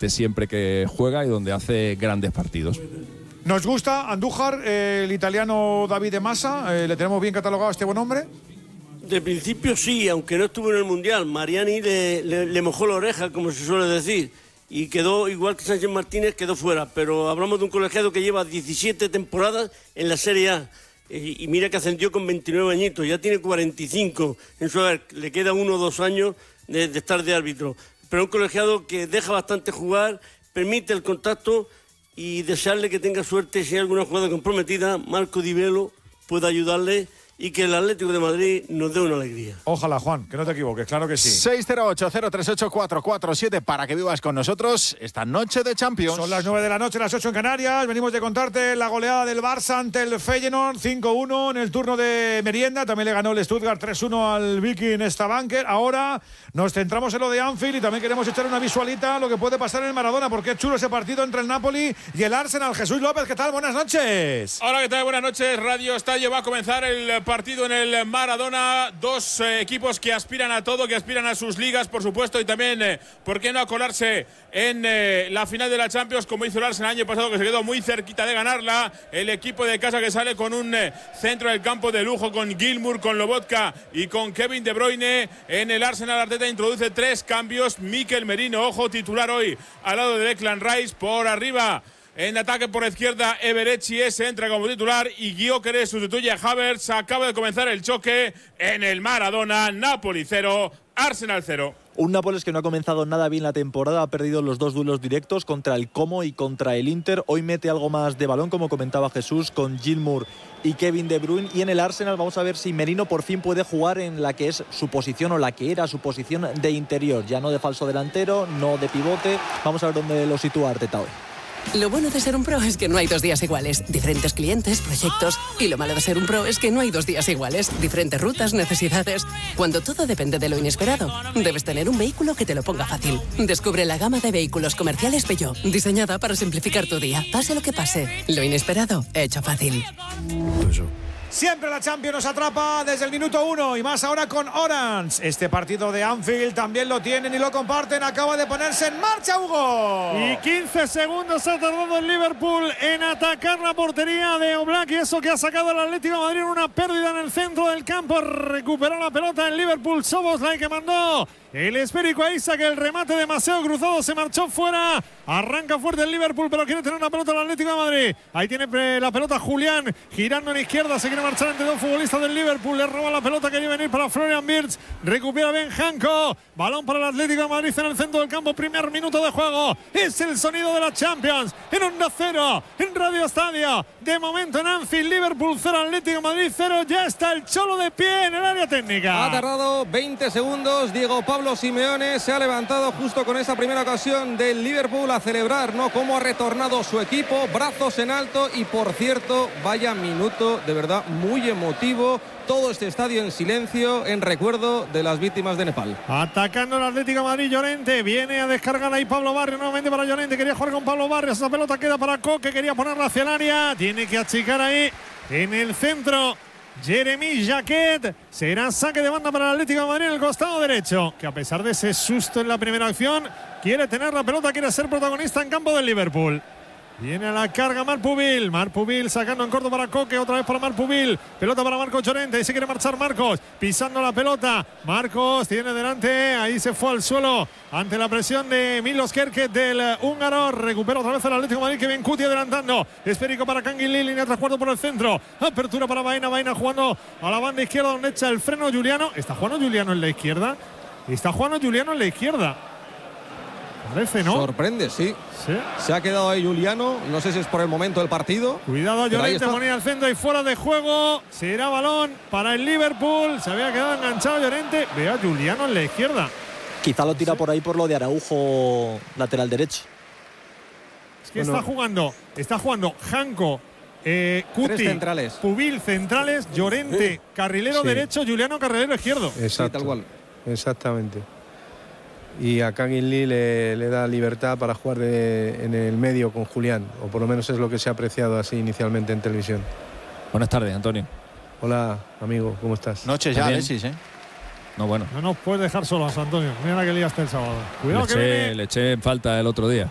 prácticamente siempre que juega y donde hace grandes partidos. Nos gusta Andújar, el italiano David de Massa, ¿le tenemos bien catalogado a este buen hombre? De principio sí, aunque no estuvo en el Mundial. Mariani le mojó la oreja, como se suele decir, y quedó, igual que Sánchez Martínez, quedó fuera. Pero hablamos de un colegiado que lleva 17 temporadas en la Serie A. Y mira que ascendió con 29 añitos, ya tiene 45 en su haber. Le queda 1 o 2 años de estar de árbitro. Pero un colegiado que deja bastante jugar, permite el contacto y desearle que tenga suerte si hay alguna jugada comprometida. Marco Di Velo pueda ayudarle y que el Atlético de Madrid nos dé una alegría. Ojalá, Juan, que no te equivoques, claro que sí. 608-038-447 para que vivas con nosotros esta noche de Champions. Son las 9 de la noche, las 8 en Canarias. Venimos de contarte la goleada del Barça ante el Feyenoord, 5-1 en el turno de merienda. También le ganó el Stuttgart 3-1 al Viking Stavanger. Ahora nos centramos en lo de Anfield y también queremos echar una visualita a lo que puede pasar en el Maradona, porque es chulo ese partido entre el Napoli y el Arsenal. Jesús López, ¿qué tal? Buenas noches. Hola, ¿qué tal? Buenas noches. Radio Estadio. Va a comenzar el partido en el Maradona. Dos equipos que aspiran a todo, que aspiran a sus ligas, por supuesto, y también, ¿por qué no a colarse en la final de la Champions, como hizo el Arsenal el año pasado, que se quedó muy cerquita de ganarla? El equipo de casa que sale con un centro del campo de lujo, con Gilmour, con Lobotka y con Kevin De Bruyne. En el Arsenal, Arteta introduce 3 cambios. Mikel Merino, ojo, titular hoy al lado de Declan Rice. Por arriba, en ataque por izquierda, Eberechi entra como titular y Gyökeres sustituye a Havertz. Acaba de comenzar el choque en el Maradona. Napoli 0, Arsenal 0. Un Nápoles que no ha comenzado nada bien la temporada, ha perdido los 2 duelos directos contra el Como y contra el Inter. Hoy mete algo más de balón, como comentaba Jesús, con Gilmour y Kevin De Bruyne. Y en el Arsenal vamos a ver si Merino por fin puede jugar en la que es su posición, o la que era su posición de interior. Ya no de falso delantero, no de pivote. Vamos a ver dónde lo sitúa Arteta hoy. Lo bueno de ser un pro es que no hay 2 días iguales. Diferentes clientes, proyectos. Y lo malo de ser un pro es que no hay 2 días iguales. Diferentes rutas, necesidades. Cuando todo depende de lo inesperado, debes tener un vehículo que te lo ponga fácil. Descubre la gama de vehículos comerciales Peugeot, diseñada para simplificar tu día. Pase lo que pase, lo inesperado, hecho fácil. Siempre la Champions nos atrapa desde el minuto 1 y más ahora con Orange. Este partido de Anfield también lo tienen y lo comparten. Acaba de ponerse en marcha, Hugo. Y 15 segundos ha tardado el Liverpool en atacar la portería de Oblak, y eso que ha sacado el Atlético de Madrid, una pérdida en el centro del campo. Recuperó la pelota el Liverpool. Szoboszlai, que mandó el esférico a Isak, el remate demasiado cruzado, se marchó fuera. Arranca fuerte el Liverpool, pero quiere tener la pelota el Atlético de Madrid. Ahí tiene la pelota Julián, girando en izquierda, se quiere marchar entre 2 futbolistas del Liverpool. Le roba la pelota, quería venir para Florian Wirtz. Recupera bien Janko. Balón para el Atlético de Madrid en el centro del campo. Primer minuto de juego. Es el sonido de la Champions en Onda Cero, en Radio Estadio. De momento en Anfield, Liverpool 0, Atlético de Madrid 0. Ya está el Cholo de pie en el área técnica. Ha tardado 20 segundos. Diego Pablo Simeone se ha levantado justo con esa primera ocasión del Liverpool a celebrar, ¿no?, cómo ha retornado su equipo, brazos en alto. Y por cierto, vaya minuto de verdad muy emotivo. Todo este estadio en silencio en recuerdo de las víctimas de Nepal. Atacando el Atlético de Madrid, Llorente. Viene a descargar ahí Pablo Barrios, nuevamente para Llorente. Quería jugar con Pablo Barrios. Esa pelota queda para Coque. Quería ponerla hacia el área. Tiene que achicar ahí en el centro Jeremy Jacquet. Será saque de banda para el Atlético de Madrid en el costado derecho, que a pesar de ese susto en la primera acción, quiere tener la pelota, quiere ser protagonista en campo del Liverpool. Viene a la carga Marpubil. Marpubil sacando en corto para Coque. Otra vez para Marpubil. Pelota para Marcos Llorente. Ahí se quiere marchar Marcos. Pisando la pelota. Marcos tiene delante. Ahí se fue al suelo ante la presión de Milos Kerkez del húngaro. Recupera otra vez el Atlético de Madrid, que bien Cuti adelantando. Esférico para Canguilí. Línea tras cuarto por el centro. Apertura para Baena. Baena jugando a la banda izquierda, donde echa el freno Juliano. ¿Está jugando Juliano en la izquierda? Está jugando Juliano en la izquierda. Parece, ¿no? Sorprende, sí. Se ha quedado ahí Juliano. No sé si es por el momento del partido. Cuidado, Llorente ponía al centro y fuera de juego. Será balón para el Liverpool. Se había quedado enganchado Llorente. Ve a Juliano en la izquierda. Quizá lo tira por ahí por lo de Araujo, lateral derecho. Es que está jugando Janko, Cuti, centrales. Pubil centrales, Llorente carrilero derecho, Juliano carrilero izquierdo. Exacto, sí, tal cual. Exactamente. Y a Kangin Lee le da libertad para jugar en el medio con Julián, o por lo menos es lo que se ha apreciado así inicialmente en televisión. Buenas tardes, Antonio. Hola, amigo, ¿cómo estás? Noches ya, Alexis, ¿eh? No, bueno. No nos puedes dejar solos, Antonio. Mira que liaste el sábado. Cuidado que viene. Le eché en falta el otro día.